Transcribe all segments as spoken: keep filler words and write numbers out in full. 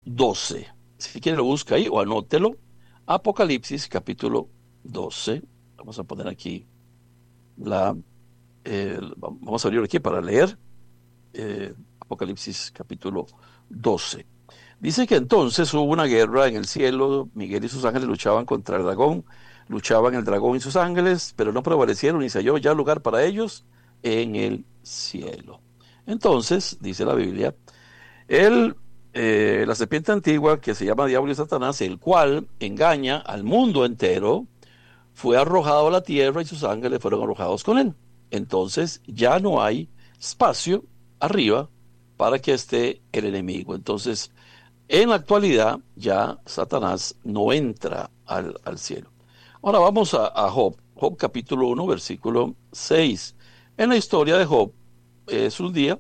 doce. Si quiere lo busca ahí o anótelo. Apocalipsis capítulo doce. Vamos a poner aquí la... eh, vamos a abrir aquí para leer. Eh, Apocalipsis capítulo doce. Dice que entonces hubo una guerra en el cielo. Miguel y sus ángeles luchaban contra el dragón. Luchaban el dragón y sus ángeles, pero no prevalecieron y se halló ya lugar para ellos en el cielo. Entonces, dice la Biblia, él, eh, la serpiente antigua, que se llama Diablo y Satanás, el cual engaña al mundo entero, fue arrojado a la tierra y sus ángeles fueron arrojados con él. Entonces ya no hay espacio arriba para que esté el enemigo. Entonces, en la actualidad ya Satanás no entra al, al cielo. Ahora vamos a, a Job, Job capítulo uno, versículo seis. En la historia de Job es un día,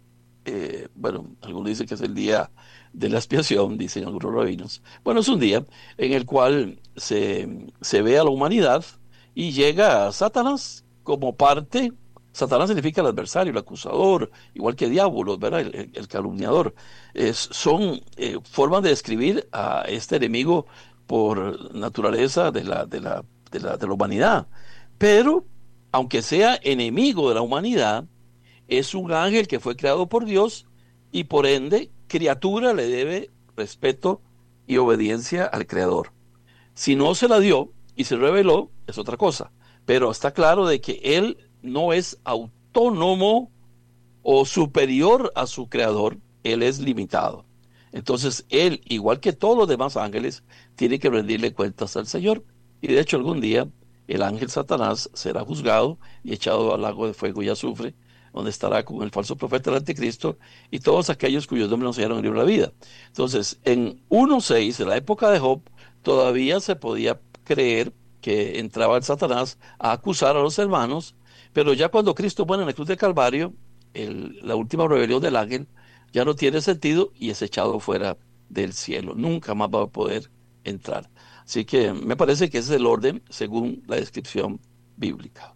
eh, bueno, algunos dicen que es el día de la expiación, dicen algunos rabinos. Bueno, es un día en el cual se, se ve a la humanidad y llega a Satanás como parte. Satanás significa el adversario, el acusador, igual que diablo, ¿verdad? El, el, el calumniador. Es, son eh, formas de describir a este enemigo por naturaleza de la, de la, de la, de la humanidad. Pero, aunque sea enemigo de la humanidad, es un ángel que fue creado por Dios y por ende, criatura le debe respeto y obediencia al Creador. Si no se la dio y se reveló, es otra cosa. Pero está claro de que él no es autónomo o superior a su Creador, él es limitado. Entonces, él, igual que todos los demás ángeles, tiene que rendirle cuentas al Señor. Y de hecho, algún día el ángel Satanás será juzgado y echado al lago de fuego y azufre, donde estará con el falso profeta del anticristo y todos aquellos cuyos nombres no se hallaron en el libro de la vida. Entonces, en uno seis, en la época de Job, todavía se podía creer que entraba el Satanás a acusar a los hermanos, pero ya cuando Cristo muere en la cruz del Calvario, el, la última rebelión del ángel ya no tiene sentido y es echado fuera del cielo. Nunca más va a poder entrar. Así que me parece que ese es el orden según la descripción bíblica.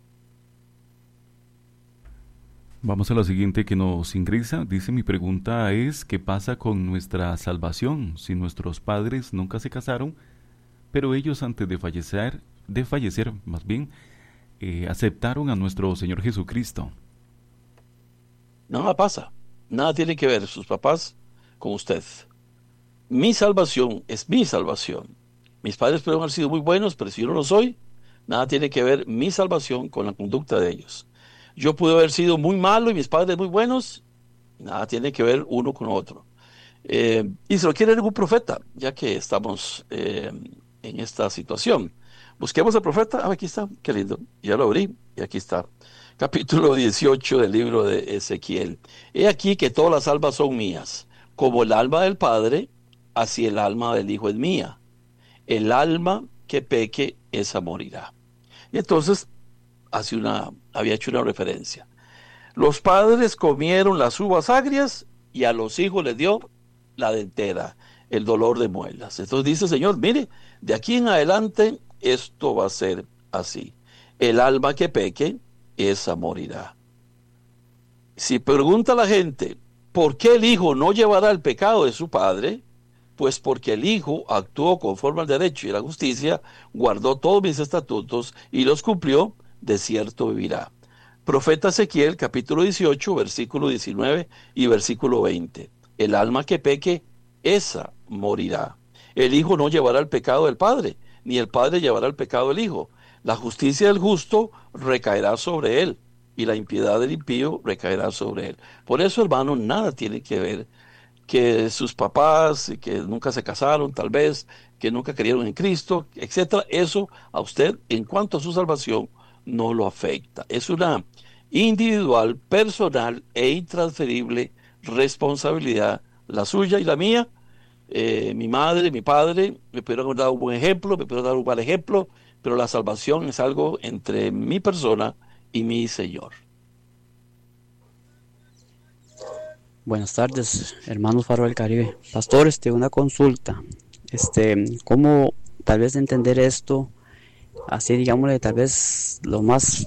Vamos a la siguiente que nos ingresa. Dice: mi pregunta es, ¿qué pasa con nuestra salvación si nuestros padres nunca se casaron, pero ellos antes de fallecer, de fallecer más bien, eh, aceptaron a nuestro Señor Jesucristo? Nada pasa, nada tiene que ver sus papás con usted. Mi salvación es mi salvación. Mis padres pueden haber sido muy buenos, pero si yo no lo soy, nada tiene que ver mi salvación con la conducta de ellos. Yo pude haber sido muy malo y mis padres muy buenos, nada tiene que ver uno con otro. Eh, y se lo quiere algún profeta, ya que estamos eh, en esta situación. Busquemos al profeta. Ah, aquí está, qué lindo. Ya lo abrí y aquí está. Capítulo dieciocho del libro de Ezequiel. He aquí que todas las almas son mías, como el alma del Padre, así el alma del Hijo es mía. El alma que peque, esa morirá. Y entonces hace una, había hecho una referencia. Los padres comieron las uvas agrias y a los hijos les dio la dentera, el dolor de muelas. Entonces dice el Señor, mire, de aquí en adelante esto va a ser así. El alma que peque, esa morirá. Si pregunta la gente, ¿por qué el hijo no llevará el pecado de su padre? Pues porque el hijo actuó conforme al derecho y la justicia, guardó todos mis estatutos y los cumplió, de cierto vivirá. Profeta Ezequiel, capítulo dieciocho, versículo diecinueve y versículo veinte. El alma que peque, esa morirá. El hijo no llevará el pecado del padre, ni el padre llevará el pecado del hijo. La justicia del justo recaerá sobre él, y la impiedad del impío recaerá sobre él. Por eso, hermano, nada tiene que ver que sus papás, que nunca se casaron, tal vez, que nunca creyeron en Cristo, etcétera. Eso a usted, en cuanto a su salvación, no lo afecta. Es una individual, personal e intransferible responsabilidad, la suya y la mía. Eh, mi madre, mi padre me pudieron haber dado un buen ejemplo, me pudieron dar un mal ejemplo, pero la salvación es algo entre mi persona y mi Señor. Buenas tardes, hermanos Faro del Caribe. Pastor, este, una consulta. Este, ¿cómo tal vez entender esto? Así, digámosle, tal vez lo más,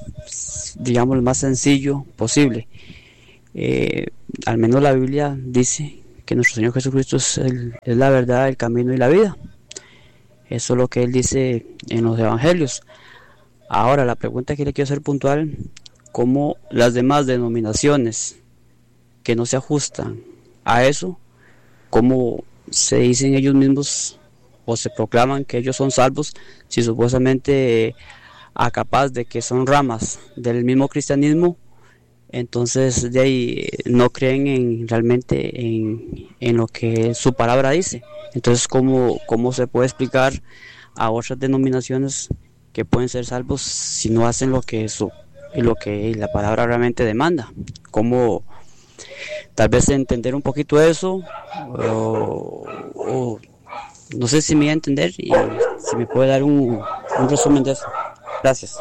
digamos, lo más sencillo posible. Eh, al menos la Biblia dice que nuestro Señor Jesucristo es, el, es la verdad, el camino y la vida. Eso es lo que Él dice en los evangelios. Ahora, la pregunta que le quiero hacer puntual, ¿cómo las demás denominaciones que no se ajustan a eso, cómo se dicen ellos mismos o se proclaman que ellos son salvos si supuestamente eh, a capaz de que son ramas del mismo cristianismo, entonces de ahí no creen en, realmente en, en lo que su palabra dice? Entonces, ¿cómo, cómo se puede explicar a otras denominaciones que pueden ser salvos si no hacen lo que, su, lo que la palabra realmente demanda? ¿Cómo tal vez entender un poquito eso? O, o no sé si me voy a entender y si me puede dar un, un resumen de eso. Gracias.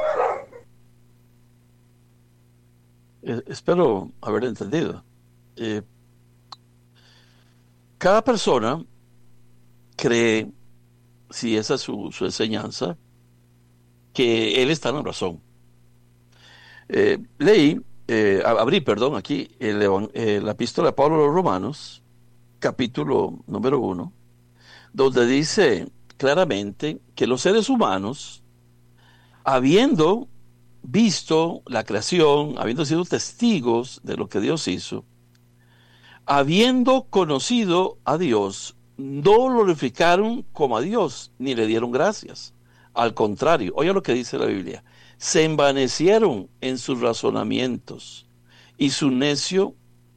Eh, espero haber entendido. Eh, cada persona cree, si esa es su, su enseñanza, que él está en la razón. Eh, leí, eh, abrí, perdón, aquí el, eh, la epístola de Pablo a los Romanos, capítulo número uno, donde dice claramente que los seres humanos, habiendo visto la creación, habiendo sido testigos de lo que Dios hizo, habiendo conocido a Dios, no lo glorificaron como a Dios, ni le dieron gracias. Al contrario, oiga lo que dice la Biblia: se envanecieron en sus razonamientos, y su necio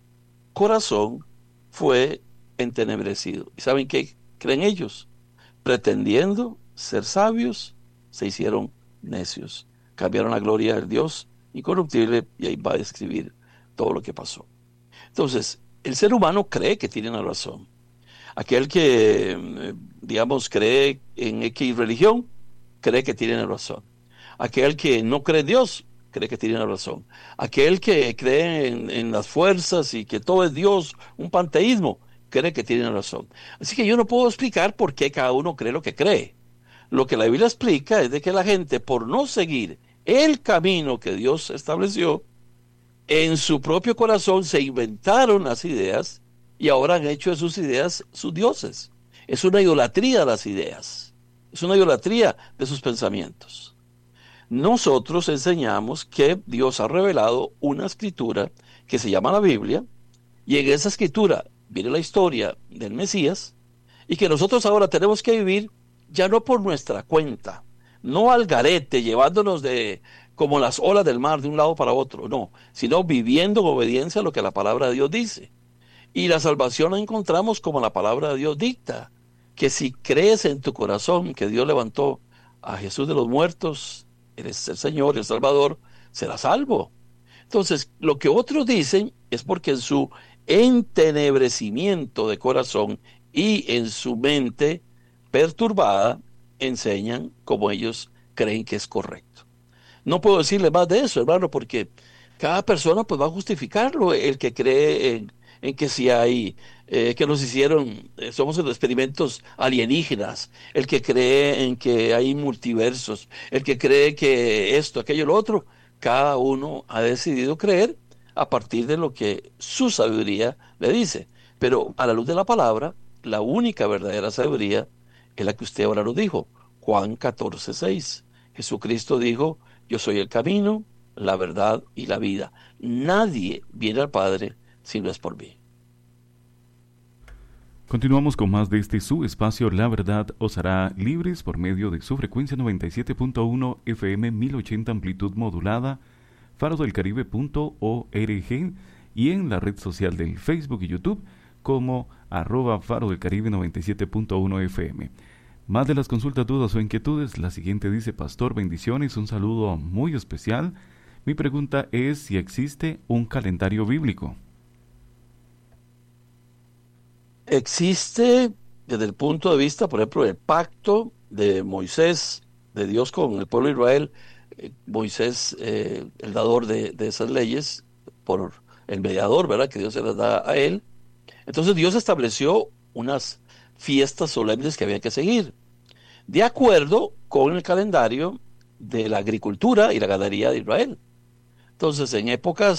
corazón fue entenebrecido. ¿Y saben qué creen ellos? Pretendiendo ser sabios, se hicieron necios. Cambiaron la gloria del Dios incorruptible, y ahí va a describir todo lo que pasó. Entonces, el ser humano cree que tiene la razón. Aquel que, digamos, cree en X religión, cree que tiene la razón. Aquel que no cree en Dios, cree que tiene la razón. Aquel que cree en, en las fuerzas y que todo es Dios, un panteísmo, cree que tiene la razón. Así que yo no puedo explicar por qué cada uno cree lo que cree. Lo que la Biblia explica es de que la gente, por no seguir el camino que Dios estableció, en su propio corazón se inventaron las ideas y ahora han hecho de sus ideas sus dioses. Es una idolatría de las ideas. Es una idolatría de sus pensamientos. Nosotros enseñamos que Dios ha revelado una escritura que se llama la Biblia, y en esa escritura viene la historia del Mesías, y que nosotros ahora tenemos que vivir ya no por nuestra cuenta, no al garete, llevándonos de como las olas del mar de un lado para otro, no, sino viviendo en obediencia a lo que la palabra de Dios dice. Y la salvación la encontramos como la palabra de Dios dicta, que si crees en tu corazón que Dios levantó a Jesús de los muertos, eres el Señor, el Salvador, serás salvo. Entonces, lo que otros dicen es porque en su entenebrecimiento de corazón y en su mente perturbada enseñan como ellos creen que es correcto. No puedo decirle más de eso, hermano, porque cada persona pues va a justificarlo. El que cree en, en que si hay, eh, que nos hicieron, eh, somos los experimentos alienígenas, el que cree en que hay multiversos, el que cree que esto, aquello, lo otro, cada uno ha decidido creer a partir de lo que su sabiduría le dice. Pero a la luz de la palabra, la única verdadera sabiduría es la que usted ahora nos dijo, Juan catorce seis. Jesucristo dijo: yo soy el camino, la verdad y la vida. Nadie viene al Padre si no es por mí. Continuamos con más de este su espacio La Verdad os hará libres por medio de su frecuencia noventa y siete punto uno F M mil ochenta amplitud modulada, farodelcaribe punto org, y en la red social del Facebook y YouTube como arroba farodelcaribe noventa y siete punto uno F M. Más de las consultas, dudas o inquietudes, la siguiente dice: Pastor, bendiciones, un saludo muy especial. Mi pregunta es si existe un calendario bíblico. Existe desde el punto de vista, por ejemplo, del pacto de Moisés, de Dios con el pueblo de Israel. eh, Moisés, eh, el dador de, de esas leyes, por el mediador, ¿verdad?, que Dios se las da a él. Entonces Dios estableció unas fiestas solemnes que había que seguir, de acuerdo con el calendario de la agricultura y la ganadería de Israel. Entonces, en épocas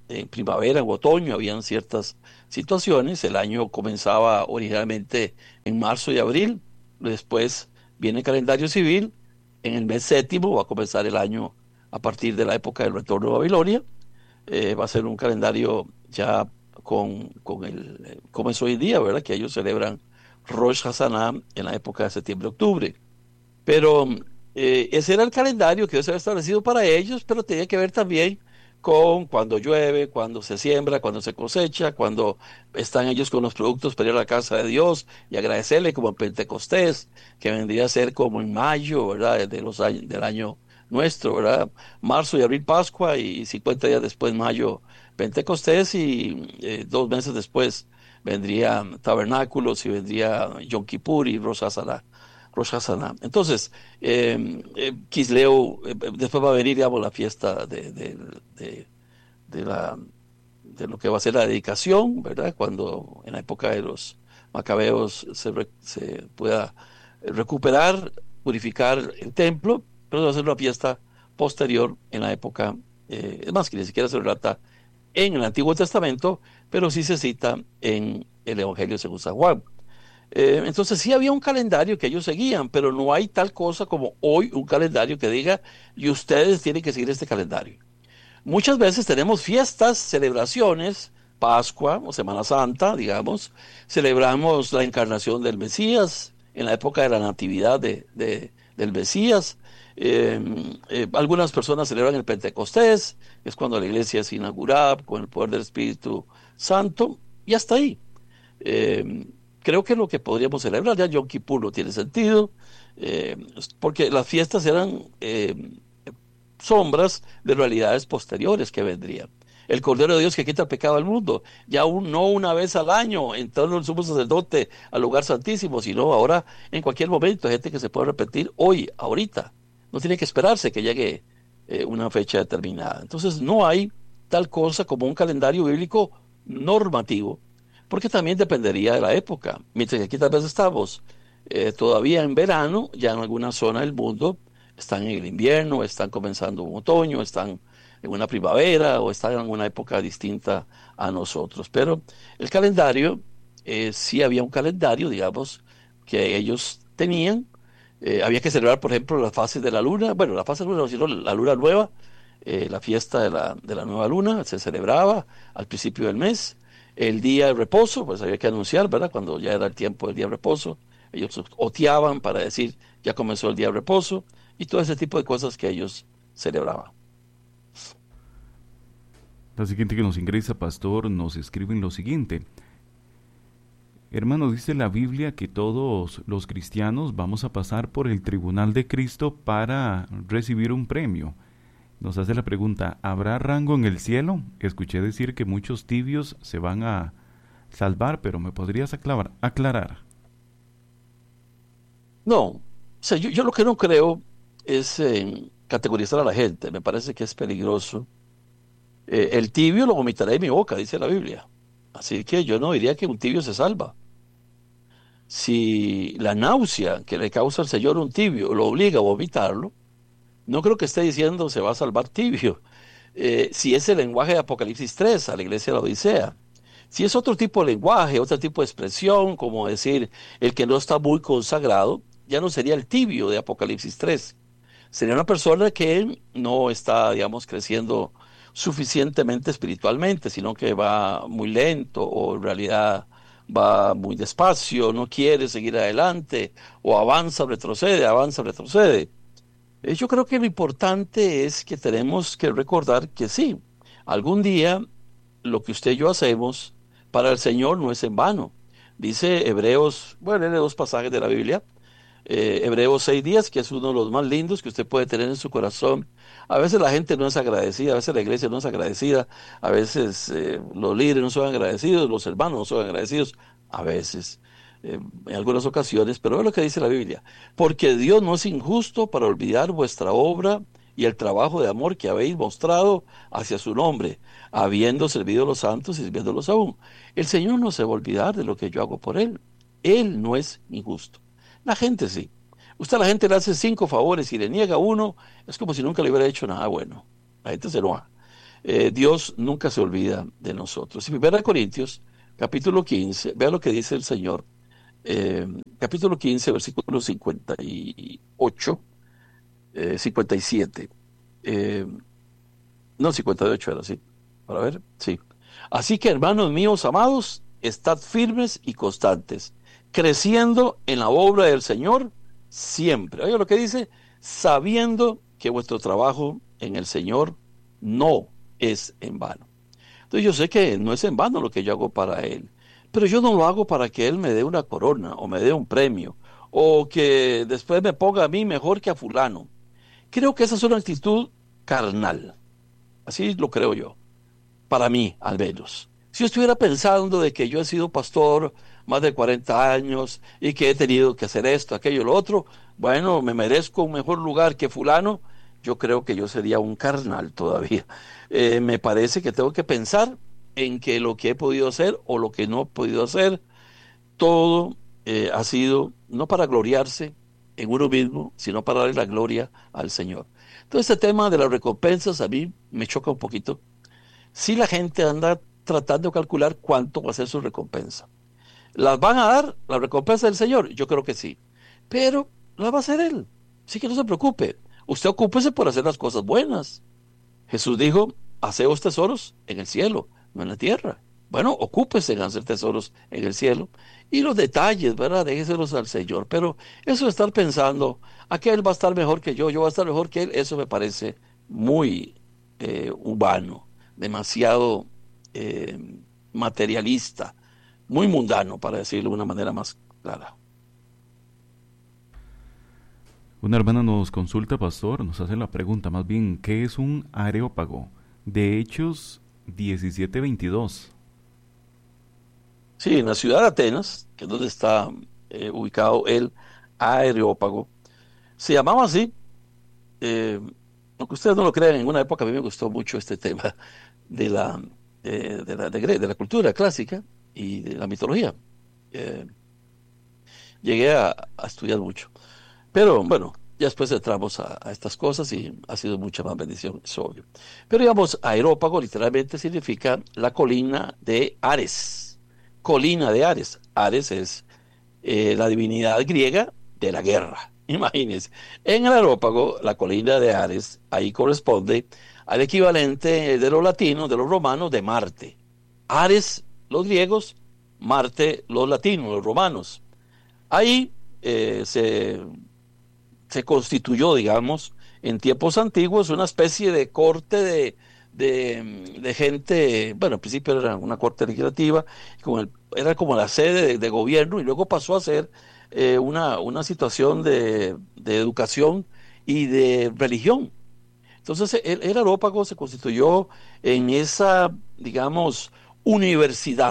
en primavera, en otoño, habían ciertas situaciones. El año comenzaba originalmente en marzo y abril, después viene el calendario civil, en el mes séptimo va a comenzar el año a partir de la época del retorno de Babilonia. Eh, va a ser un calendario ya con, con el, eh, como es hoy en día, ¿verdad? Que ellos celebran Rosh Hashanah en la época de septiembre-octubre. Pero eh, ese era el calendario que Dios había establecido para ellos, pero tenía que ver también con cuando llueve, cuando se siembra, cuando se cosecha, cuando están ellos con los productos para ir a la casa de Dios y agradecerle, como en Pentecostés, que vendría a ser como en mayo, ¿verdad? De los años, del año nuestro, ¿verdad? Marzo y abril Pascua y cincuenta días después mayo Pentecostés y eh, dos meses después vendría Tabernáculos y vendría Yom Kippur y Rosh Hashanah. Rosh Hashanah. Entonces, eh, eh, Kisleu, eh, después va a venir, digamos, la fiesta de, de, de, de la, de lo que va a ser la dedicación, ¿verdad? Cuando en la época de los macabeos se, re- se pueda recuperar, purificar el templo, pero va a ser una fiesta posterior en la época, eh, es más, que ni siquiera se relata en el Antiguo Testamento, pero sí se cita en el Evangelio según San Juan. Eh, entonces sí había un calendario que ellos seguían, pero no hay tal cosa como hoy un calendario que diga, y ustedes tienen que seguir este calendario. Muchas veces tenemos fiestas, celebraciones, Pascua o Semana Santa, digamos, celebramos la encarnación del Mesías en la época de la natividad de, de- del Mesías. Eh, eh, algunas personas celebran el Pentecostés, es cuando la iglesia es inaugurada con el poder del Espíritu Santo, y hasta ahí. Eh, Creo que lo que podríamos celebrar ya Yom Kippur no tiene sentido, eh, porque las fiestas eran eh, sombras de realidades posteriores que vendrían. El Cordero de Dios que quita el pecado del mundo, ya un, no una vez al año entrando el sumo sacerdote al lugar santísimo, sino ahora en cualquier momento. Hay gente que se puede repetir hoy, ahorita. No tiene que esperarse que llegue eh, una fecha determinada. Entonces no hay tal cosa como un calendario bíblico normativo, porque también dependería de la época. Mientras que aquí tal vez estamos eh, todavía en verano, ya en alguna zona del mundo están en el invierno, están comenzando un otoño, están en una primavera o están en una época distinta a nosotros. Pero el calendario, eh, sí había un calendario, digamos, que ellos tenían. Eh, había que celebrar, por ejemplo, las fases de la luna, bueno, la fase de la luna, no, sino la luna nueva, eh, la fiesta de la, de la nueva luna se celebraba al principio del mes. El día de reposo, pues había que anunciar, ¿verdad? Cuando ya era el tiempo del día de reposo, ellos oteaban para decir, ya comenzó el día de reposo, y todo ese tipo de cosas que ellos celebraban. La siguiente que nos ingresa, pastor, nos escriben lo siguiente. Hermano, dice la Biblia que todos los cristianos vamos a pasar por el tribunal de Cristo para recibir un premio. Nos hace la pregunta, ¿habrá rango en el cielo? Escuché decir que muchos tibios se van a salvar, pero ¿me podrías aclarar? aclarar? No, o sea, yo, yo lo que no creo es en categorizar a la gente, me parece que es peligroso. Eh, el tibio lo vomitaré de mi boca, dice la Biblia. Así que yo no diría que un tibio se salva. Si la náusea que le causa al Señor un tibio lo obliga a vomitarlo, no creo que esté diciendo se va a salvar tibio. Eh, si es el lenguaje de Apocalipsis tres a la iglesia de la Odisea. Si es otro tipo de lenguaje, otro tipo de expresión, como decir el que no está muy consagrado, ya no sería el tibio de Apocalipsis tres. Sería una persona que no está, digamos, creciendo suficientemente espiritualmente, sino que va muy lento o en realidad va muy despacio, no quiere seguir adelante o avanza, retrocede, avanza, retrocede. Eh, Yo creo que lo importante es que tenemos que recordar que sí, algún día lo que usted y yo hacemos para el Señor no es en vano. Dice Hebreos, bueno, lee dos pasajes de la Biblia, eh, Hebreos seis días, que es uno de los más lindos que usted puede tener en su corazón. A veces la gente no es agradecida, a veces la iglesia no es agradecida, a veces eh, los líderes no son agradecidos, los hermanos no son agradecidos, a veces, eh, en algunas ocasiones, pero es lo que dice la Biblia. Porque Dios no es injusto para olvidar vuestra obra y el trabajo de amor que habéis mostrado hacia su nombre, habiendo servido a los santos y sirviéndolos aún. El Señor no se va a olvidar de lo que yo hago por Él. Él no es injusto. La gente sí. Usted a la gente le hace cinco favores y le niega uno, es como si nunca le hubiera hecho nada bueno. La gente se enoja. Eh, Dios nunca se olvida de nosotros. En primera Corintios, capítulo quince, vea lo que dice el Señor. Eh, capítulo quince, versículo cincuenta y ocho, eh, cincuenta y siete. Eh, no, cincuenta y ocho era así. Para ver, sí. Así que, hermanos míos amados, estad firmes y constantes, creciendo en la obra del Señor siempre. Oiga lo que dice, sabiendo que vuestro trabajo en el Señor no es en vano. Entonces yo sé que no es en vano lo que yo hago para Él, pero yo no lo hago para que Él me dé una corona o me dé un premio o que después me ponga a mí mejor que a fulano. Creo que esa es una actitud carnal, así lo creo yo, para mí al menos. Si yo estuviera pensando de que yo he sido pastor más de cuarenta años y que he tenido que hacer esto, aquello, lo otro, bueno, me merezco un mejor lugar que fulano, yo creo que yo sería un carnal todavía. Eh, me parece que tengo que pensar en que lo que he podido hacer o lo que no he podido hacer, todo eh, ha sido no para gloriarse en uno mismo, sino para darle la gloria al Señor. Entonces, este tema de las recompensas a mí me choca un poquito. Si la gente anda tratando de calcular cuánto va a ser su recompensa. ¿Las van a dar la recompensa del Señor? Yo creo que sí. Pero la va a hacer Él. Así que no se preocupe. Usted ocúpese por hacer las cosas buenas. Jesús dijo, haceos tesoros en el cielo, no en la tierra. Bueno, ocúpese en hacer tesoros en el cielo. Y los detalles, ¿verdad? Déjeselos al Señor. Pero eso de estar pensando, a que Él va a estar mejor que yo, yo voy a estar mejor que Él, eso me parece muy eh, humano, demasiado eh, materialista, muy mundano, para decirlo de una manera más clara. Una hermana nos consulta, pastor, nos hace la pregunta más bien, ¿qué es un areópago? De Hechos diecisiete veintidós. Sí, en la ciudad de Atenas, que es donde está eh, ubicado el Areópago, se llamaba así. Eh, Aunque ustedes no lo crean, en una época a mí me gustó mucho este tema de la, eh, de la, de, Gre- de la cultura clásica y de la mitología. Eh, Llegué a, a estudiar mucho. Pero bueno, ya después entramos a, a estas cosas y ha sido mucha más bendición, es obvio. Pero digamos, Areópago literalmente significa la colina de Ares. Colina de Ares. Ares es eh, la divinidad griega de la guerra. Imagínense. En el Areópago, la colina de Ares, ahí corresponde al equivalente de los latinos, de los romanos, de Marte. Ares, los griegos, Marte, los latinos, los romanos. Ahí eh, se, se constituyó, digamos, en tiempos antiguos una especie de corte de, de, de gente, bueno, al principio era una corte legislativa, como el- era como la sede de, de gobierno y luego pasó a ser eh, una, una situación de, de educación y de religión. Entonces el, el Areópago se constituyó en esa, digamos, universidad,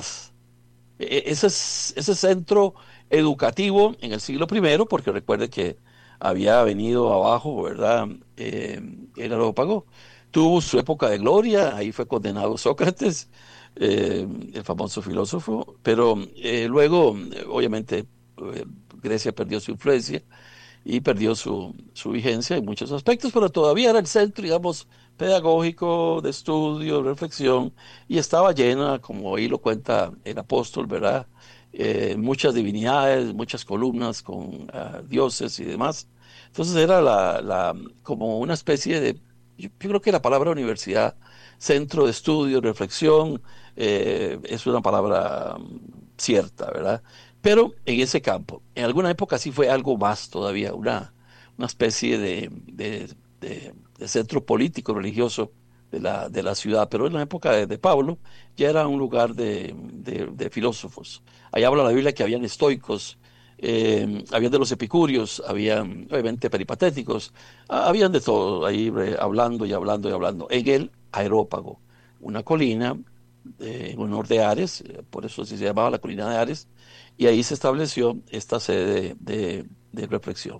e- ese, es- ese centro educativo en el siglo primero, porque recuerde que había venido abajo, ¿verdad? Eh, el Areópago tuvo su época de gloria, ahí fue condenado Sócrates, eh, el famoso filósofo, pero eh, luego, eh, obviamente, eh, Grecia perdió su influencia y perdió su, su vigencia en muchos aspectos, pero todavía era el centro, digamos, pedagógico, de estudio, de reflexión, y estaba llena, como ahí lo cuenta el apóstol, ¿verdad? Eh, muchas divinidades, muchas columnas con ah, dioses y demás. Entonces era la, la, como una especie de, yo, yo creo que la palabra universidad, centro de estudio, reflexión, eh, es una palabra mm, cierta, ¿verdad? Pero en ese campo, en alguna época sí fue algo más todavía, una, una especie de, de- de- de centro político, religioso de la, de la ciudad, pero en la época de, de Pablo ya era un lugar de, de- de filósofos. Ahí habla la Biblia que habían estoicos, eh, habían de los epicúreos, habían obviamente peripatéticos, ah, habían de todo ahí eh, hablando y hablando y hablando. En el Areópago, una colina eh, en honor de Ares, eh, por eso sí se llamaba la colina de Ares, y ahí se estableció esta sede de, de- de reflexión.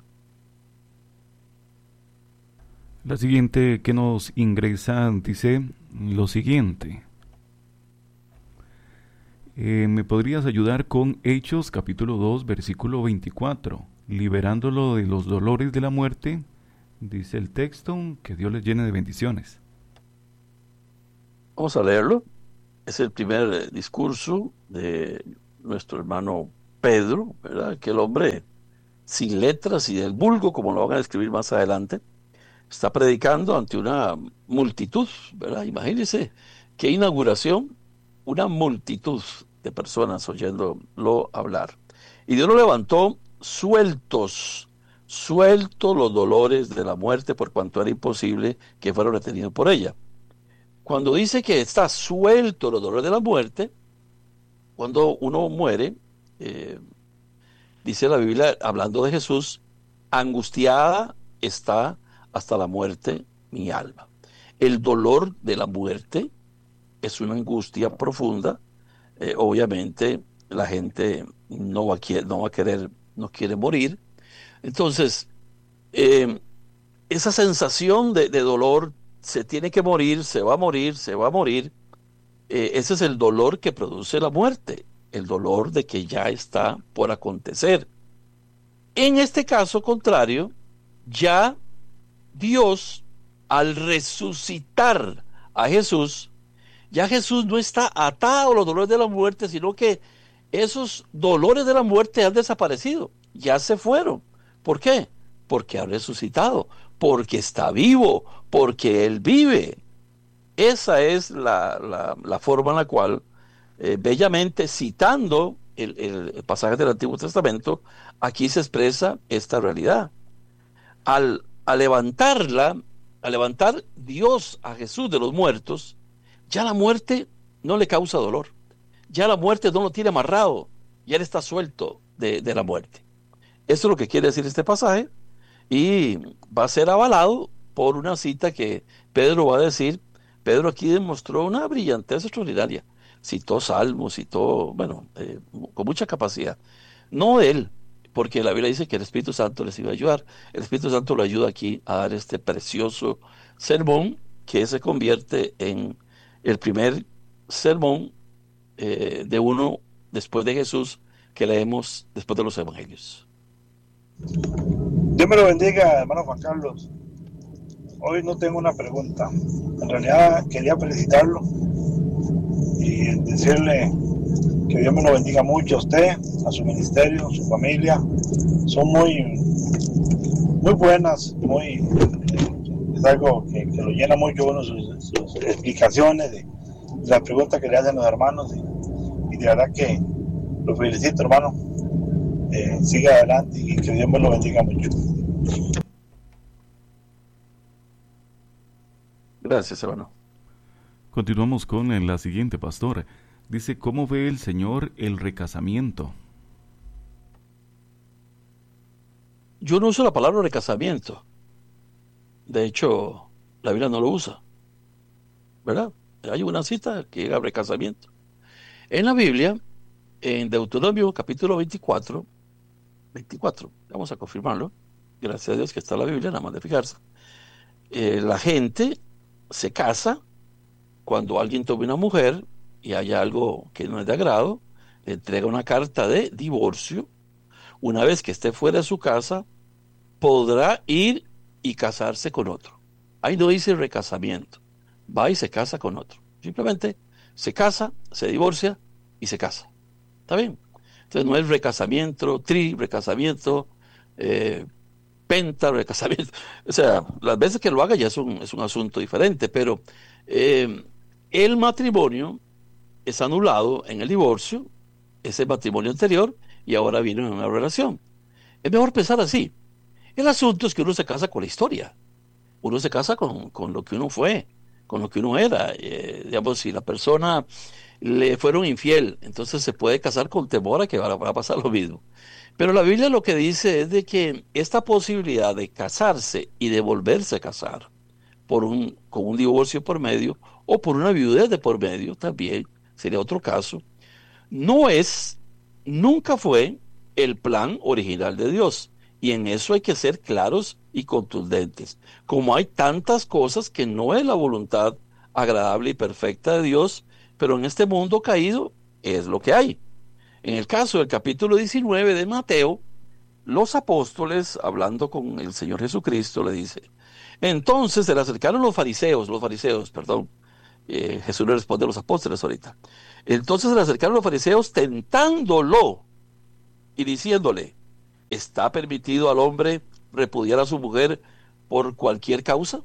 La siguiente que nos ingresa dice lo siguiente. Eh, ¿Me podrías ayudar con Hechos capítulo dos versículo veinticuatro? Liberándolo de los dolores de la muerte, dice el texto, que Dios les llene de bendiciones. Vamos a leerlo. Es el primer eh, discurso de nuestro hermano Pedro, ¿verdad? Aquel hombre sin letras y del vulgo, como lo van a describir más adelante, está predicando ante una multitud, ¿verdad? Imagínense qué inauguración, una multitud de personas oyéndolo hablar. Y Dios lo levantó sueltos, sueltos los dolores de la muerte, por cuanto era imposible que fuera retenido por ella. Cuando dice que está suelto los dolores de la muerte, cuando uno muere, eh, dice la Biblia, hablando de Jesús, angustiada está hasta la muerte mi alma. El dolor de la muerte es una angustia profunda. Eh, obviamente la gente no va, a, no va a querer, no quiere morir. Entonces, eh, esa sensación de, de dolor, se tiene que morir, se va a morir, se va a morir. Eh, ese es el dolor que produce la muerte, el dolor de que ya está por acontecer. En este caso contrario, ya Dios, al resucitar a Jesús, ya Jesús no está atado a los dolores de la muerte, sino que esos dolores de la muerte han desaparecido, ya se fueron. ¿Por qué? Porque ha resucitado, porque está vivo, porque Él vive. Esa es la, la, la forma en la cual, eh, bellamente citando el, el pasaje del Antiguo Testamento, aquí se expresa esta realidad. Al, al levantarla, al levantar Dios a Jesús de los muertos, ya la muerte no le causa dolor, ya la muerte no lo tiene amarrado, ya él está suelto de, de la muerte. Eso es lo que quiere decir este pasaje, y va a ser avalado por una cita que Pedro va a decir. Pedro aquí demostró una brillantez extraordinaria, citó salmos, citó, bueno, eh, con mucha capacidad. No él, porque la Biblia dice que el Espíritu Santo les iba a ayudar. El Espíritu Santo lo ayuda aquí a dar este precioso sermón que se convierte en el primer sermón eh, de uno después de Jesús que leemos después de los evangelios. Dios me lo bendiga, hermano Juan Carlos. Hoy no tengo una pregunta. En realidad quería felicitarlo y decirle que Dios me lo bendiga mucho a usted, a su ministerio, a su familia. Son muy, muy buenas, muy, eh, es algo que, que lo llena mucho bueno sus, sus explicaciones de, de las preguntas que le hacen los hermanos, y, y de verdad que lo felicito, hermano. Eh, siga adelante y que Dios me lo bendiga mucho. Gracias, hermano. Continuamos con la siguiente, pastor. Dice, ¿cómo ve el Señor el recasamiento? Yo no uso la palabra recasamiento. De hecho, la Biblia no lo usa, ¿verdad? Hay una cita que llega a recasamiento. En la Biblia, en Deuteronomio capítulo veinticuatro, veinticuatro, vamos a confirmarlo. Gracias a Dios que está la Biblia, nada más de fijarse. Eh, la gente se casa cuando alguien toma una mujer y hay algo que no es de agrado, le entrega una carta de divorcio. Una vez que esté fuera de su casa, podrá ir y casarse con otro. Ahí no dice recasamiento. Va y se casa con otro. Simplemente se casa, se divorcia y se casa. ¿Está bien? Entonces no es recasamiento, tri, recasamiento, eh, penta, recasamiento. O sea, las veces que lo haga ya es un, es un asunto diferente, pero eh, el matrimonio es anulado en el divorcio, ese matrimonio anterior, y ahora viene una relación. Es mejor pensar así. El asunto es que uno se casa con la historia. Uno se casa con, con lo que uno fue, con lo que uno era. Eh, digamos, si la persona le fueron infiel, entonces se puede casar con temor a que va, va a pasar lo mismo. Pero la Biblia lo que dice es de que esta posibilidad de casarse y de volverse a casar por un, con un divorcio por medio o por una viudez de por medio, también sería otro caso, no es, nunca fue el plan original de Dios. Y en eso hay que ser claros y contundentes. Como hay tantas cosas que no es la voluntad agradable y perfecta de Dios, pero en este mundo caído es lo que hay. En el caso del capítulo diecinueve de Mateo, los apóstoles, hablando con el Señor Jesucristo, le dice, entonces se le acercaron los fariseos, los fariseos, perdón, Eh, Jesús le responde a los apóstoles ahorita. Entonces se le acercaron los fariseos tentándolo y diciéndole, ¿está permitido al hombre repudiar a su mujer por cualquier causa?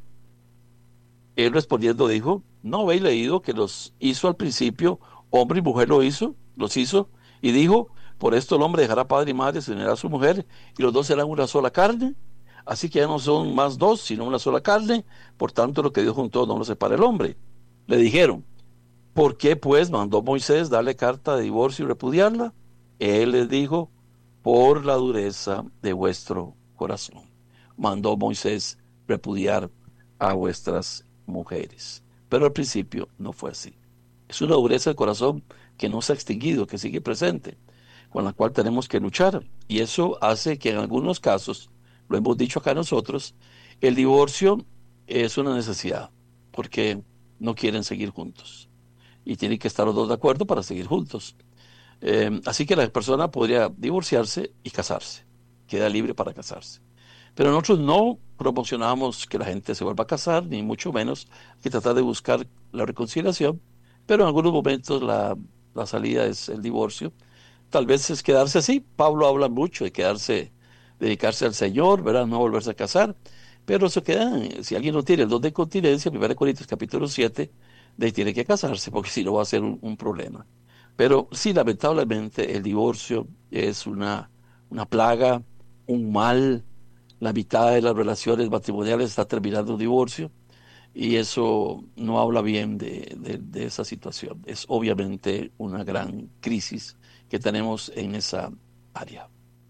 Él respondiendo dijo, ¿no habéis leído que los hizo al principio, hombre y mujer lo hizo, los hizo? Y dijo, por esto el hombre dejará padre y madre, se unirá a su mujer, y los dos serán una sola carne. Así que ya no son más dos, sino una sola carne. Por tanto, lo que Dios juntó no lo separa el hombre. Le dijeron, ¿por qué pues mandó Moisés darle carta de divorcio y repudiarla? Él les dijo, por la dureza de vuestro corazón. Mandó Moisés repudiar a vuestras mujeres. Pero al principio no fue así. Es una dureza del corazón que no se ha extinguido, que sigue presente, con la cual tenemos que luchar. Y eso hace que en algunos casos, lo hemos dicho acá nosotros, el divorcio es una necesidad, porque no quieren seguir juntos. Y tienen que estar los dos de acuerdo para seguir juntos. Eh, así que la persona podría divorciarse y casarse. Queda libre para casarse. Pero nosotros no promocionamos que la gente se vuelva a casar, ni mucho menos. Hay que tratar de buscar la reconciliación. Pero en algunos momentos la, la salida es el divorcio. Tal vez es quedarse así. Pablo habla mucho de quedarse, dedicarse al Señor, ¿verdad? No volverse a casar. Pero eso queda, si alguien no tiene el don de continencia, primera Corintios capítulo siete, de ahí tiene que casarse, porque si no va a ser un, un problema. Pero sí, lamentablemente, el divorcio es una, una plaga, un mal. La mitad de las relaciones matrimoniales está terminando un divorcio, y eso no habla bien de, de, de esa situación. Es obviamente una gran crisis que tenemos en esa área.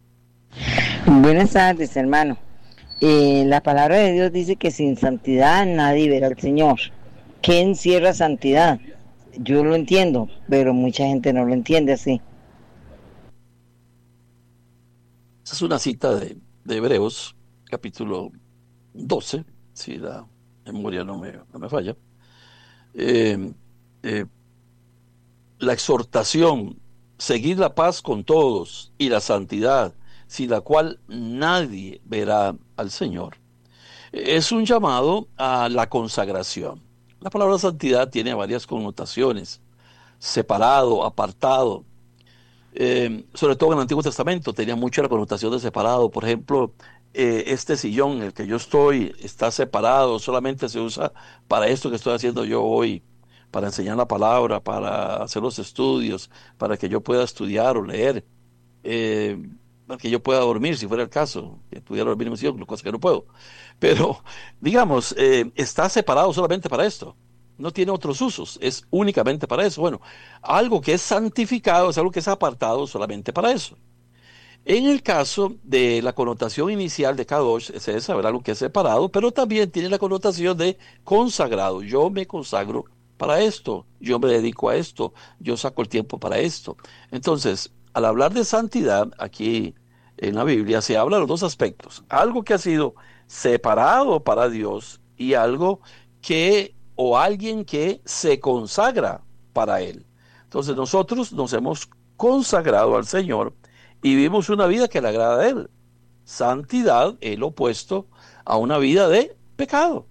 Buenas tardes, hermano. Eh, la palabra de Dios dice que sin santidad nadie verá al Señor. ¿Qué encierra santidad? Yo lo entiendo, pero mucha gente no lo entiende así. Esa es una cita de, de Hebreos, capítulo doce, si la memoria no me, no me falla. Eh, eh, la exhortación, seguid la paz con todos y la santidad, sin la cual nadie verá al Señor. Es un llamado a la consagración. La palabra santidad tiene varias connotaciones: separado, apartado. Eh, sobre todo en el Antiguo Testamento tenía mucha la connotación de separado. Por ejemplo, eh, este sillón en el que yo estoy está separado, solamente se usa para esto que estoy haciendo yo hoy, para enseñar la palabra, para hacer los estudios, para que yo pueda estudiar o leer, eh, para que yo pueda dormir, si fuera el caso, que pudiera dormir en mi sillón, cosa que no puedo. Pero, digamos, eh, está separado solamente para esto. No tiene otros usos, es únicamente para eso. Bueno, algo que es santificado es algo que es apartado solamente para eso. En el caso de la connotación inicial de Kadosh, es esa, ¿verdad? Algo que es separado, pero también tiene la connotación de consagrado. Yo me consagro para esto, yo me dedico a esto, yo saco el tiempo para esto. Entonces, al hablar de santidad, aquí en la Biblia se habla de los dos aspectos: algo que ha sido separado para Dios y algo que, o alguien que se consagra para Él. Entonces nosotros nos hemos consagrado al Señor y vivimos una vida que le agrada a Él. Santidad es lo opuesto a una vida de pecado.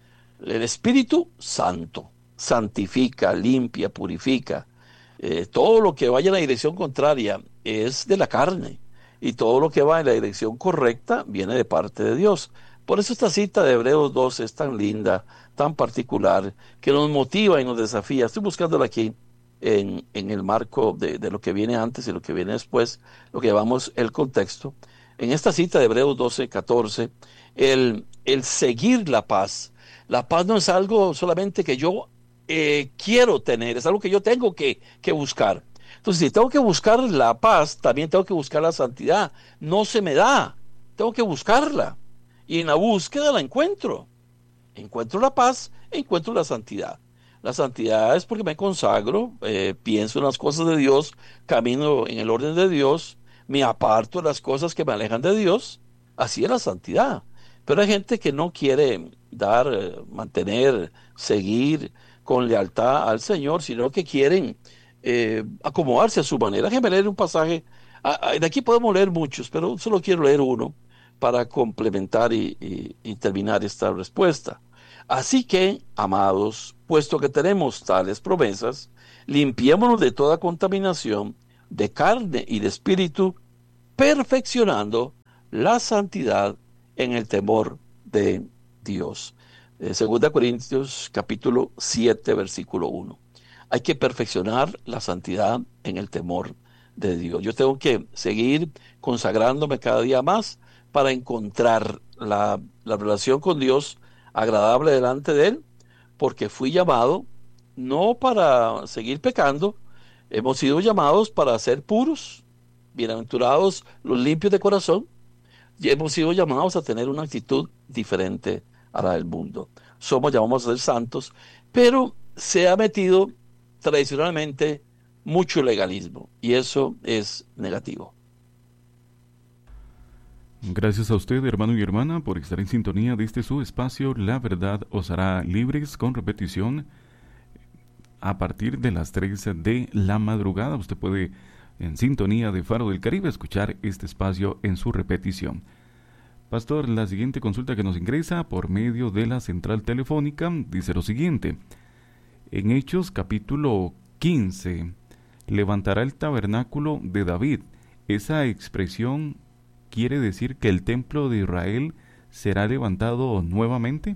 El Espíritu Santo santifica, limpia, purifica. Eh, todo lo que vaya en la dirección contraria es de la carne, y todo lo que va en la dirección correcta viene de parte de Dios. Por eso esta cita de Hebreos doce es tan linda, tan particular, que nos motiva y nos desafía. Estoy buscándola aquí en, en el marco de, de lo que viene antes y lo que viene después, lo que llamamos el contexto. En esta cita de Hebreos doce, catorce, el, el seguir la paz. La paz no es algo solamente que yo eh, quiero tener, es algo que yo tengo que, que buscar. Entonces, si tengo que buscar la paz, también tengo que buscar la santidad. No se me da, tengo que buscarla. Y en la búsqueda la encuentro. Encuentro la paz, encuentro la santidad. La santidad es porque me consagro, eh, pienso en las cosas de Dios, camino en el orden de Dios, me aparto de las cosas que me alejan de Dios. Así es la santidad. Pero hay gente que no quiere dar, eh, mantener, seguir con lealtad al Señor, sino que quieren eh, acomodarse a su manera. Déjenme leer un pasaje. Ah, de aquí podemos leer muchos, pero solo quiero leer uno para complementar y, y, y terminar esta respuesta. Así que, amados, puesto que tenemos tales promesas, limpiémonos de toda contaminación de carne y de espíritu, perfeccionando la santidad en el temor de Dios. Eh, Segunda Corintios capítulo siete, versículo uno. Hay que perfeccionar la santidad en el temor de Dios. Yo tengo que seguir consagrándome cada día más para encontrar la, la relación con Dios agradable delante de Él, porque fui llamado no para seguir pecando, hemos sido llamados para ser puros, bienaventurados los limpios de corazón, y hemos sido llamados a tener una actitud diferente a la del mundo. Somos llamados a ser santos, pero se ha metido tradicionalmente mucho legalismo, y eso es negativo. Gracias a usted, hermano y hermana, por estar en sintonía de este su espacio. La verdad os hará libres, con repetición a partir de las tres de la madrugada. Usted puede, en sintonía de Faro del Caribe, escuchar este espacio en su repetición. Pastor, la siguiente consulta que nos ingresa por medio de la central telefónica dice lo siguiente: en Hechos capítulo quince, levantará el tabernáculo de David. Esa expresión quiere decir que el templo de Israel será levantado nuevamente.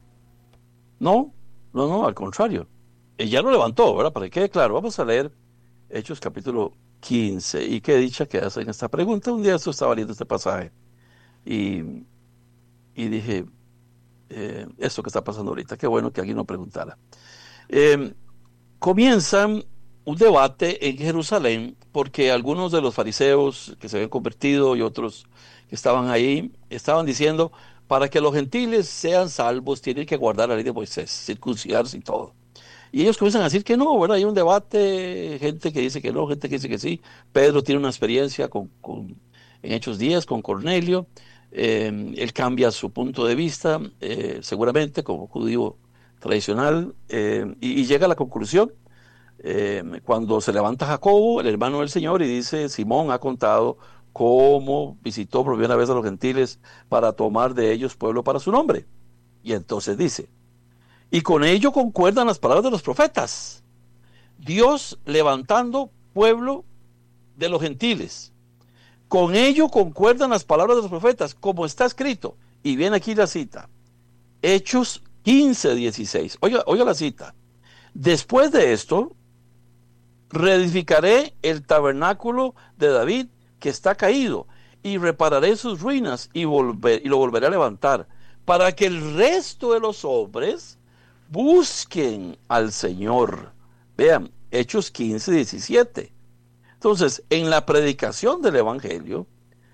No, no, no, al contrario. Ella lo levantó, ¿verdad? Para que quede claro, vamos a leer Hechos capítulo quince. Y qué dicha que hacen esta pregunta. Un día esto estaba leyendo este pasaje y, y dije, eh, esto que está pasando ahorita, qué bueno que alguien lo preguntara. Eh, comienzan un debate en Jerusalén porque algunos de los fariseos que se habían convertido y otros que estaban ahí estaban diciendo, para que los gentiles sean salvos tienen que guardar la ley de Moisés, circuncidarse y todo. Y ellos comienzan a decir que no, ¿verdad? Hay un debate, gente que dice que no, gente que dice que sí. Pedro tiene una experiencia con, con, en Hechos diez con Cornelio. Eh, él cambia su punto de vista, eh, seguramente como judío tradicional, eh, y, y llega a la conclusión. Eh, cuando se levanta Jacobo, el hermano del Señor, y dice, Simón ha contado cómo visitó por primera vez a los gentiles para tomar de ellos pueblo para su nombre. Y entonces dice, y con ello concuerdan las palabras de los profetas, Dios levantando pueblo de los gentiles. Con ello concuerdan las palabras de los profetas, como está escrito. Y viene aquí la cita, Hechos quince, dieciséis. Oiga, oiga la cita. Después de esto, reedificaré el tabernáculo de David que está caído, y repararé sus ruinas y, volver, y lo volveré a levantar, para que el resto de los hombres busquen al Señor. Vean, Hechos quince, diecisiete. Entonces, en la predicación del Evangelio,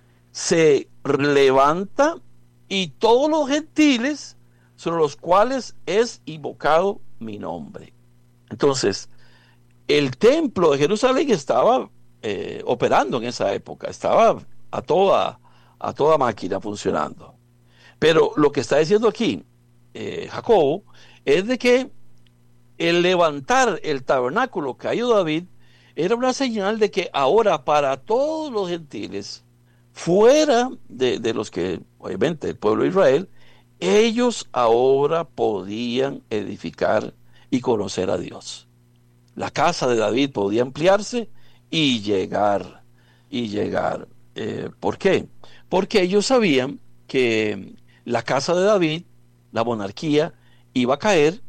se levanta y todos los gentiles sobre los cuales es invocado mi nombre. Entonces, el templo de Jerusalén estaba eh, operando en esa época, estaba a toda, a toda máquina funcionando. Pero lo que está diciendo aquí eh, Jacobo es de que el levantar el tabernáculo caído de David era una señal de que ahora para todos los gentiles, fuera de, de los que, obviamente, el pueblo de Israel, ellos ahora podían edificar y conocer a Dios. La casa de David podía ampliarse y llegar, y llegar. Eh, ¿Por qué? Porque ellos sabían que la casa de David, la monarquía, iba a caer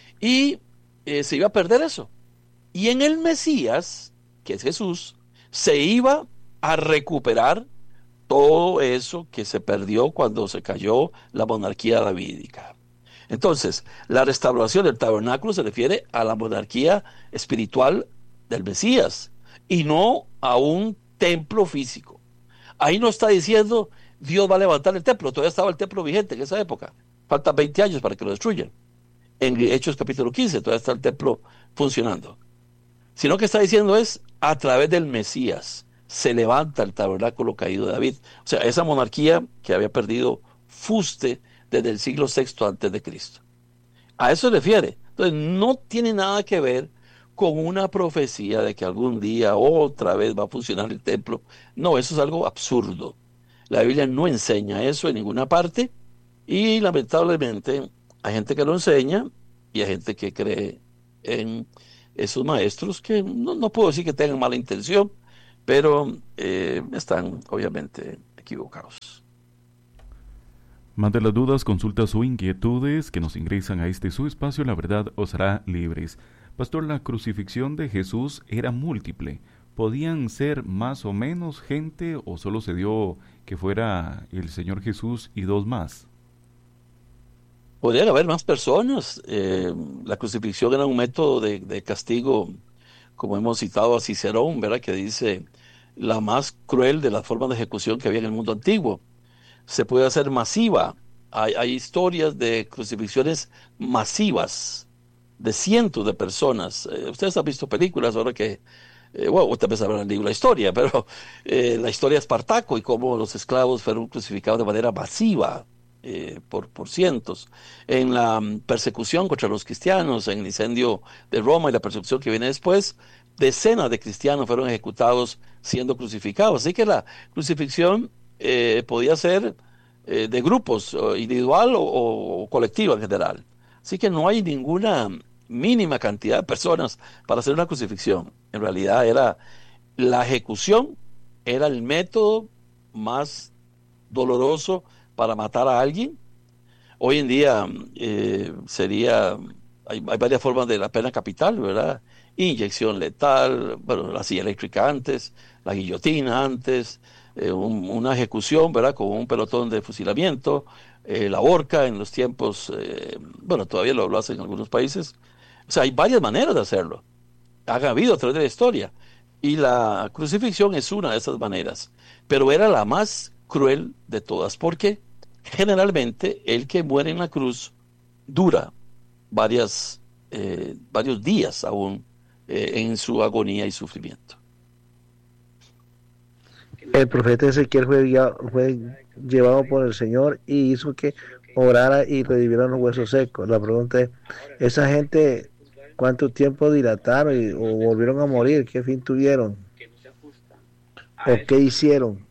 y eh, se iba a perder eso. Y en el Mesías, que es Jesús, se iba a recuperar todo eso que se perdió cuando se cayó la monarquía davídica. Entonces, la restauración del tabernáculo se refiere a la monarquía espiritual del Mesías y no a un templo físico. Ahí no está diciendo Dios va a levantar el templo, todavía estaba el templo vigente en esa época. Faltan veinte años para que lo destruyan. En Hechos capítulo quince todavía está el templo funcionando. Sino que está diciendo es a través del Mesías se levanta el tabernáculo caído de David. O sea, esa monarquía que había perdido fuste desde el siglo sexto antes de Cristo. A eso se refiere. Entonces, no tiene nada que ver con una profecía de que algún día otra vez va a funcionar el templo. No, eso es algo absurdo. La Biblia no enseña eso en ninguna parte y lamentablemente hay gente que lo enseña y hay gente que cree en esos maestros que no, no puedo decir que tengan mala intención, pero eh, están obviamente equivocados. Mande las dudas, consultas o inquietudes que nos ingresan a este su espacio, la verdad os hará libres. Pastor, la crucifixión de Jesús era múltiple. ¿Podían ser más o menos gente o solo se dio que fuera el Señor Jesús y dos más? Podrían haber más personas. Eh, la crucifixión era un método de, de castigo, como hemos citado a Cicerón, ¿verdad? Que dice la más cruel de las formas de ejecución que había en el mundo antiguo. Se puede hacer masiva. Hay, hay historias de crucifixiones masivas de cientos de personas. Eh, ustedes han visto películas ahora que, eh, bueno, tal vez habrán leído la historia, pero eh, la historia de Espartaco y cómo los esclavos fueron crucificados de manera masiva. Eh, por, por cientos, en la um, persecución contra los cristianos, en el incendio de Roma y la persecución que viene después, decenas de cristianos fueron ejecutados siendo crucificados. Así que la crucifixión eh, podía ser eh, de grupos, o individual o, o colectiva en general. Así que no hay ninguna mínima cantidad de personas para hacer una crucifixión. En realidad era la ejecución, era el método más doloroso para matar a alguien. Hoy en día eh, sería, hay, hay varias formas de la pena capital, ¿verdad? Inyección letal, bueno, la silla eléctrica antes, la guillotina antes, eh, un, una ejecución, ¿verdad? Con un pelotón de fusilamiento, eh, la horca en los tiempos, eh, bueno, todavía lo, lo hacen en algunos países. O sea, hay varias maneras de hacerlo. Han habido a través de la historia. Y la crucifixión es una de esas maneras. Pero era la más cruel de todas, porque generalmente el que muere en la cruz dura varias, eh, varios días aún eh, en su agonía y sufrimiento. El profeta Ezequiel fue, fue llevado por el Señor y hizo que orara y revivieran los huesos secos. La pregunta es, ¿esa gente cuánto tiempo dilataron y, o volvieron a morir? ¿Qué fin tuvieron? ¿O qué hicieron?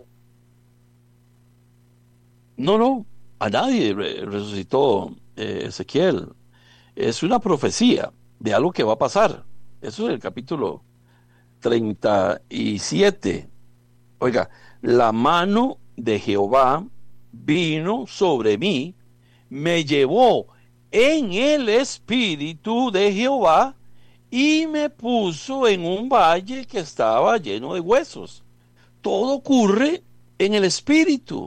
No, no, a nadie resucitó eh, Ezequiel. Es una profecía de algo que va a pasar. Eso es el capítulo treinta y siete. Oiga, la mano de Jehová vino sobre mí, me llevó en el espíritu de Jehová y me puso en un valle que estaba lleno de huesos. Todo ocurre en el espíritu.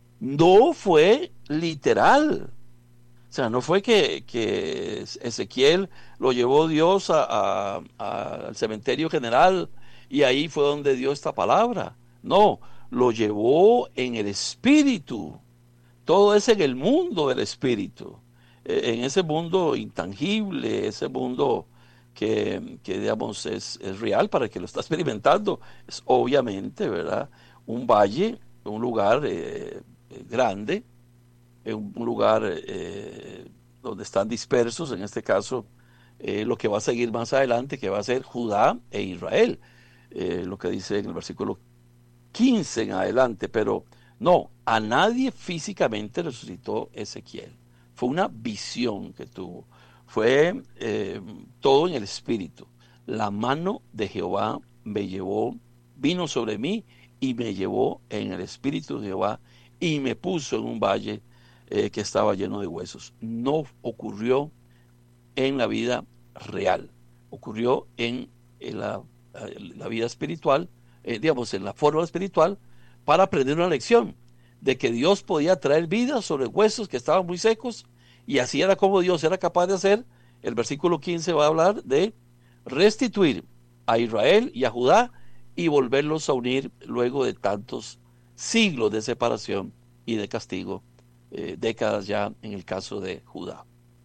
No fue literal. O sea, no fue que, que Ezequiel lo llevó Dios a, a, a, al cementerio general y ahí fue donde dio esta palabra. No, lo llevó en el espíritu. Todo es en el mundo del espíritu. En ese mundo intangible, ese mundo que, que digamos, es, es real para el que lo está experimentando. Es obviamente, ¿verdad? Un valle, un lugar eh, grande, un lugar eh, donde están dispersos, en este caso, eh, lo que va a seguir más adelante, que va a ser Judá e Israel, eh, lo que dice en el versículo quince en adelante, pero no, a nadie físicamente resucitó Ezequiel. Fue una visión que tuvo, fue eh, todo en el espíritu. La mano de Jehová me llevó, vino sobre mí y me llevó en el espíritu de Jehová y me puso en un valle eh, que estaba lleno de huesos. No ocurrió en la vida real, ocurrió en, en la, la vida espiritual, eh, digamos, en la forma espiritual, para aprender una lección de que Dios podía traer vida sobre huesos que estaban muy secos, y así era como Dios era capaz de hacer. El versículo quince va a hablar de restituir a Israel y a Judá y volverlos a unir luego de tantos siglos de separación y de castigo, eh, décadas ya en el caso de Judá.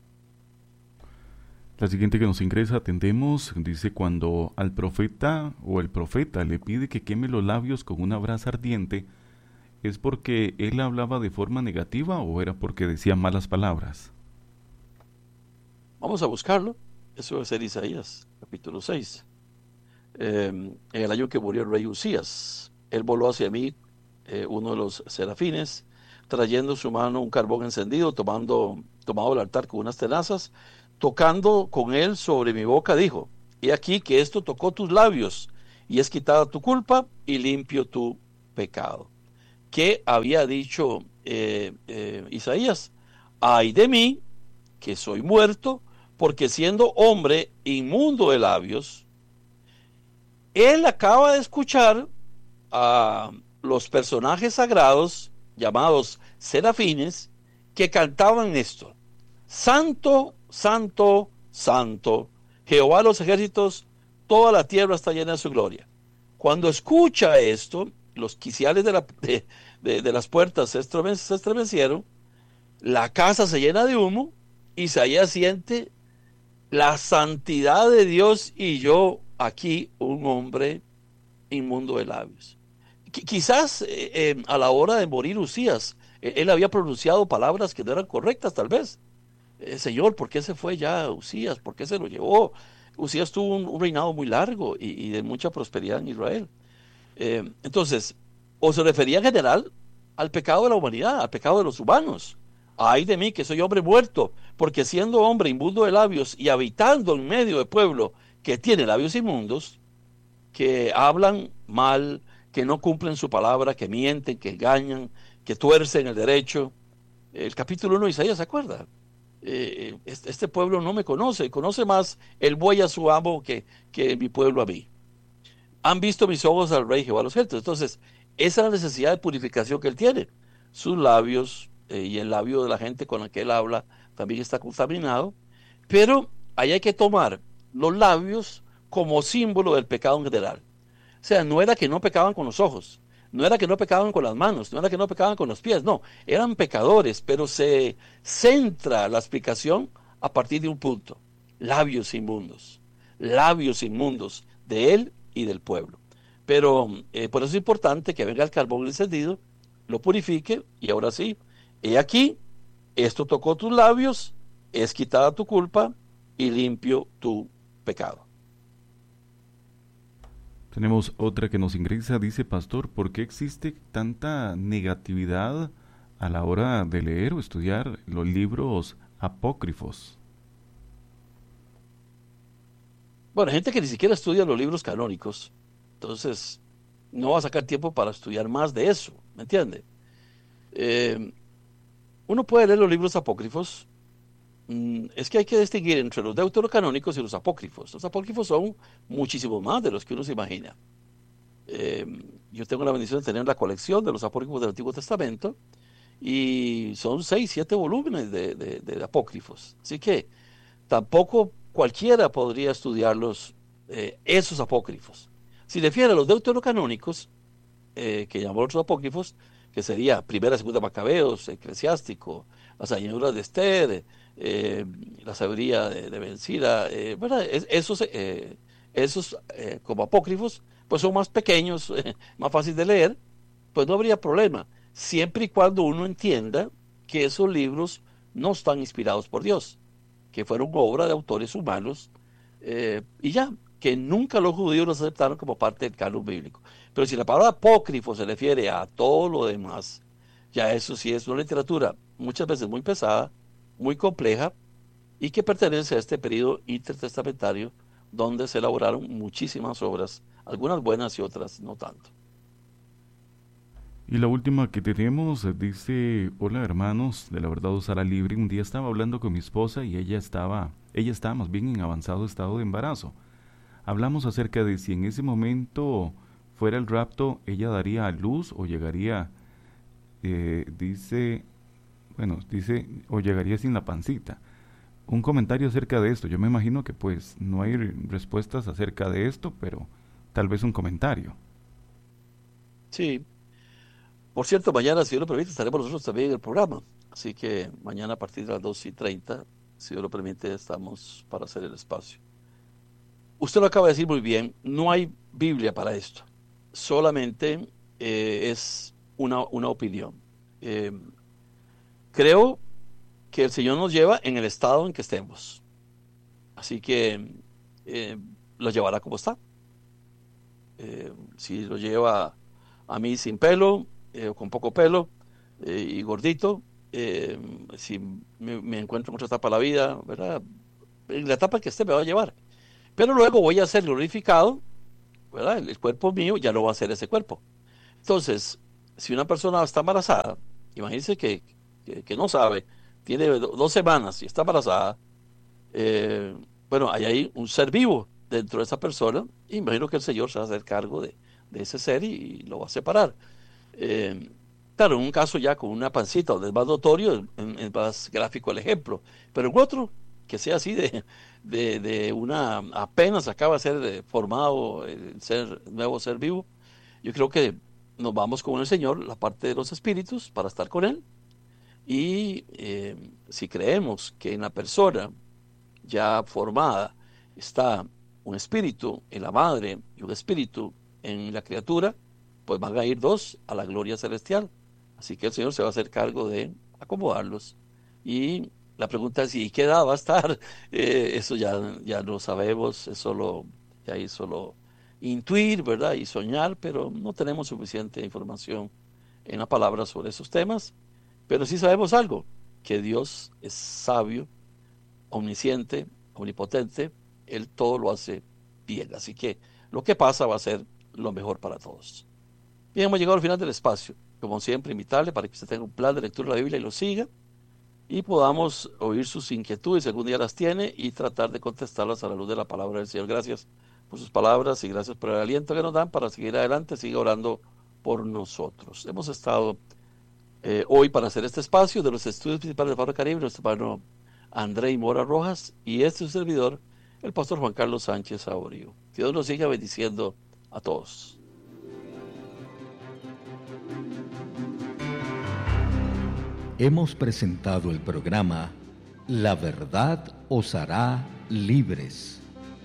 La siguiente que nos ingresa, atendemos, dice: cuando al profeta o el profeta le pide que queme los labios con una brasa ardiente, ¿es porque él hablaba de forma negativa o era porque decía malas palabras? Vamos a buscarlo. Eso va a ser Isaías, capítulo seis. Eh, en el año que murió el rey Usías, él voló hacia mí eh, uno de los serafines, trayendo en su mano un carbón encendido, tomando, tomado el altar con unas tenazas, tocando con él sobre mi boca, dijo: he aquí que esto tocó tus labios, y es quitada tu culpa y limpio tu pecado. ¿Qué había dicho eh, eh, Isaías? Ay de mí, que soy muerto, porque siendo hombre inmundo de labios. Él acaba de escuchar a los personajes sagrados llamados serafines que cantaban esto: Santo, santo, santo, Jehová de los ejércitos, toda la tierra está llena de su gloria. Cuando escucha esto, los quiciales de, la, de, de, de las puertas se, estremen, se estremecieron, la casa se llena de humo, Isaías siente la santidad de Dios y yo aquí un hombre inmundo de labios. Qu- quizás eh, eh, a la hora de morir Usías, eh, él había pronunciado palabras que no eran correctas tal vez. Eh, Señor, ¿por qué se fue ya Usías? ¿Por qué se lo llevó? Usías tuvo un, un reinado muy largo y, y de mucha prosperidad en Israel. Eh, entonces, o se refería en general al pecado de la humanidad, al pecado de los humanos. Ay de mí, que soy hombre muerto, porque siendo hombre inmundo de labios y habitando en medio de pueblo que tiene labios inmundos, que hablan mal, que no cumplen su palabra, que mienten, que engañan, que tuercen el derecho. El capítulo uno de Isaías, ¿se acuerda? Eh, este, este pueblo no me conoce, conoce más el buey a su amo que, que mi pueblo a mí. Han visto mis ojos al rey Jehová de los ejércitos. Entonces, esa es la necesidad de purificación que él tiene. Sus labios eh, y el labio de la gente con la que él habla también está contaminado, pero ahí hay que tomar los labios como símbolo del pecado en general. O sea, no era que no pecaban con los ojos, no era que no pecaban con las manos, no era que no pecaban con los pies, no, eran pecadores, pero se centra la explicación a partir de un punto: labios inmundos, labios inmundos de él y del pueblo. Pero eh, por eso es importante que venga el carbón encendido, lo purifique, y ahora sí, he aquí, esto tocó tus labios, es quitada tu culpa y limpio tu pecado. Tenemos otra que nos ingresa, dice: pastor, ¿por qué existe tanta negatividad a la hora de leer o estudiar los libros apócrifos? Bueno, hay gente que ni siquiera estudia los libros canónicos, entonces no va a sacar tiempo para estudiar más de eso, ¿me entiende? Eh, uno puede leer los libros apócrifos. Mm, es que hay que distinguir entre los deuterocanónicos y los apócrifos. Los apócrifos son muchísimo más de los que uno se imagina. Eh, yo tengo la bendición de tener la colección de los apócrifos del Antiguo Testamento, y son seis, siete volúmenes de, de, de apócrifos. Así que tampoco cualquiera podría estudiarlos, eh, esos apócrifos. Si refiere a los deuterocanónicos, eh, que llamamos los apócrifos, que sería Primera y Segunda Macabeos, Eclesiástico, las añadiduras de Esther, eh, la sabiduría de, de Bencira, eh, ¿verdad? Es, esos eh, esos eh, como apócrifos, pues son más pequeños, eh, más fáciles de leer, pues no habría problema, siempre y cuando uno entienda que esos libros no están inspirados por Dios, que fueron obra de autores humanos, eh, y ya, que nunca los judíos los aceptaron como parte del canon bíblico. Pero si la palabra apócrifo se refiere a todo lo demás, ya eso sí es una literatura muchas veces muy pesada, muy compleja, y que pertenece a este periodo intertestamentario donde se elaboraron muchísimas obras, algunas buenas y otras no tanto. Y la última que tenemos dice: hola hermanos, de la verdad os hará libre. Un día estaba hablando con mi esposa y ella estaba, ella estaba más bien en avanzado estado de embarazo. Hablamos acerca de si en ese momento fuera el rapto, ella daría a luz o llegaría, eh, dice, bueno, dice, o llegaría sin la pancita. Un comentario acerca de esto. Yo me imagino que pues no hay respuestas acerca de esto, pero tal vez un comentario. Sí. Por cierto, mañana, si Dios lo permite, estaremos nosotros también en el programa. Así que mañana a partir de las dos y treinta, si Dios lo permite, estamos para hacer el espacio. Usted lo acaba de decir muy bien, no hay Biblia para esto. Solamente eh, es una, una opinión. Eh, creo que el Señor nos lleva en el estado en que estemos. Así que eh, lo llevará como está. Eh, si lo lleva a mí sin pelo, eh, o con poco pelo, eh, y gordito, eh, si me, me encuentro en otra etapa de la vida, ¿verdad? en la etapa que este me va a llevar. Pero luego voy a ser glorificado, ¿verdad? El, el cuerpo mío ya no va a ser ese cuerpo. Entonces, si una persona está embarazada, imagínense que, que, que no sabe, tiene do, dos semanas y está embarazada, eh, bueno, hay ahí un ser vivo dentro de esa persona, y imagino que el Señor se va a hacer cargo de, de ese ser y, y lo va a separar. Eh, claro, en un caso ya con una pancita, donde es más notorio, es más gráfico el ejemplo, pero en otro, que sea así de, de, de una, apenas acaba de ser formado el ser, el nuevo ser vivo, yo creo que nos vamos con el Señor, la parte de los espíritus, para estar con Él, y eh, si creemos que en la persona ya formada está un espíritu en la madre y un espíritu en la criatura, pues van a ir dos a la gloria celestial. Así que el Señor se va a hacer cargo de acomodarlos. Y la pregunta es, ¿y qué edad va a estar? Eh, eso ya, ya no sabemos, es solo, ya es solo intuir, ¿verdad? Y soñar, pero no tenemos suficiente información en la palabra sobre esos temas. Pero sí sabemos algo, que Dios es sabio, omnisciente, omnipotente, Él todo lo hace bien. Así que lo que pasa va a ser lo mejor para todos. Bien, hemos llegado al final del espacio. Como siempre, invitarle para que usted tenga un plan de lectura de la Biblia y lo siga, y podamos oír sus inquietudes, si algún día las tiene, y tratar de contestarlas a la luz de la palabra del Señor. Gracias por sus palabras y gracias por el aliento que nos dan para seguir adelante. Siga orando por nosotros. Hemos estado eh, hoy para hacer este espacio de los estudios principales del Faro Caribe, nuestro hermano André Mora Rojas, y este es su servidor, el pastor Juan Carlos Sánchez Saborío. Que Dios nos siga bendiciendo a todos. Hemos presentado el programa La Verdad os hará libres.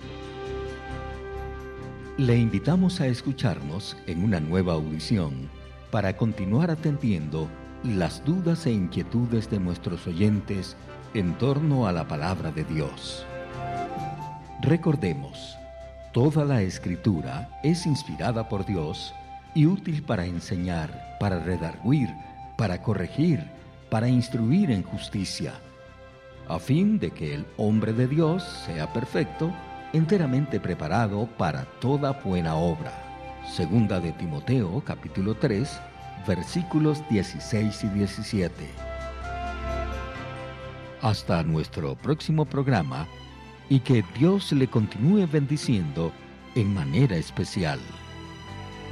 Le invitamos a escucharnos en una nueva audición para continuar atendiendo las dudas e inquietudes de nuestros oyentes en torno a la palabra de Dios. Recordemos, toda la Escritura es inspirada por Dios y útil para enseñar, para redarguir, para corregir, para instruir en justicia, a fin de que el hombre de Dios sea perfecto, enteramente preparado para toda buena obra. Segunda de Timoteo, capítulo tres, versículos dieciséis y diecisiete. Hasta nuestro próximo programa, y que Dios le continúe bendiciendo en manera especial.